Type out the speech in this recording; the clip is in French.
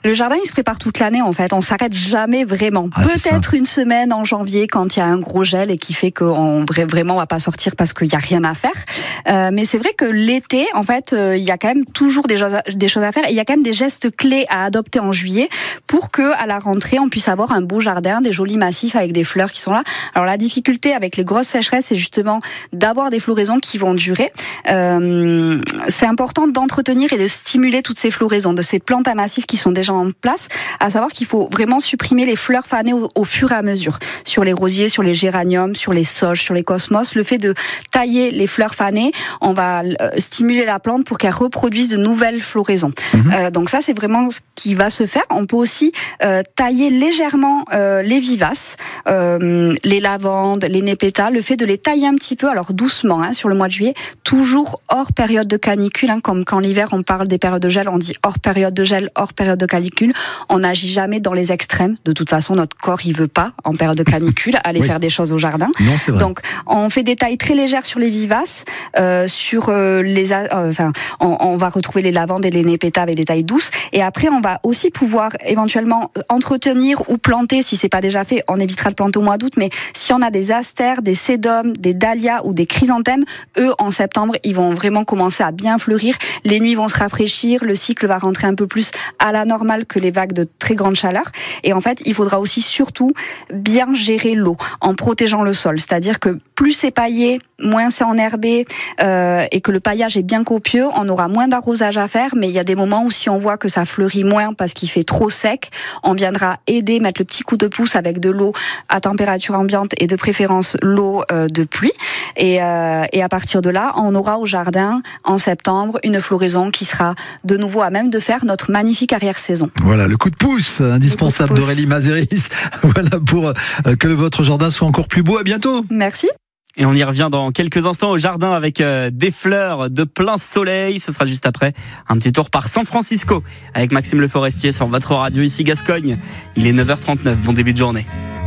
Le jardin, il se prépare toute l'année en fait. On s'arrête jamais vraiment. Peut-être une semaine en janvier quand il y a un gros gel et qui fait qu'on vraiment va pas sortir parce qu'il y a rien à faire. Mais c'est vrai que l'été, en fait, il y a quand même toujours des choses à faire. Et il y a quand même des gestes clés à adopter en juillet pour que à la rentrée on puisse avoir un beau jardin, des jolis massifs avec des fleurs qui sont là. Alors la difficulté avec les grosses sécheresses, c'est justement d'avoir des floraisons qui vont durer. C'est important d'entretenir et de stimuler toutes ces floraisons, de ces plantes à massifs qui sont déjà en place, à savoir qu'il faut vraiment supprimer les fleurs fanées au fur et à mesure. Sur les rosiers, sur les géraniums, sur les sauges, sur les cosmos, le fait de tailler les fleurs fanées, on va stimuler la plante pour qu'elle reproduise de nouvelles floraisons. Donc ça, c'est vraiment ce qui va se faire. On peut aussi tailler légèrement les vivaces, les lavandes, les népétas, le fait de les tailler un petit peu, alors doucement, sur le mois de juillet, toujours hors période de canicule, comme quand l'hiver on parle des périodes de gel, on dit hors période de gel, hors période de canicule. On n'agit jamais dans les extrêmes. De toute façon, notre corps, il veut pas, en période de canicule, aller faire des choses au jardin. Non, c'est vrai. Donc, on fait des tailles très légères sur les vivaces, sur on va retrouver les lavandes et les népétas avec des tailles douces. Et après, on va aussi pouvoir éventuellement entretenir ou planter, si c'est pas déjà fait, on évitera de planter au mois d'août, mais si on a des astères, des sédums, des dahlias ou des chrysanthèmes, eux, en septembre, ils vont vraiment commencer à bien fleurir. Les nuits vont se rafraîchir, le cycle va rentrer un peu plus à la normale que les vagues de très grande chaleur. Et en fait, il faudra aussi surtout bien gérer l'eau en protégeant le sol. C'est-à-dire que plus c'est paillé, moins c'est enherbé et que le paillage est bien copieux, on aura moins d'arrosage à faire, mais il y a des moments où si on voit que ça fleurit moins parce qu'il fait trop sec, on viendra aider, mettre le petit coup de pouce avec de l'eau à température ambiante et de préférence l'eau de pluie. Et à partir de là, on aura au jardin, en septembre, une floraison qui sera de nouveau à même de faire notre magnifique arrière-saison. Voilà, le coup de pouce indispensable d'Aurélie Mazéris. Voilà, pour que votre jardin soit encore plus beau. À bientôt. Merci. Et on y revient dans quelques instants au jardin avec des fleurs de plein soleil. Ce sera juste après un petit tour par San Francisco avec Maxime Le Forestier sur votre radio ici Gascogne. Il est 9h39. Bon début de journée.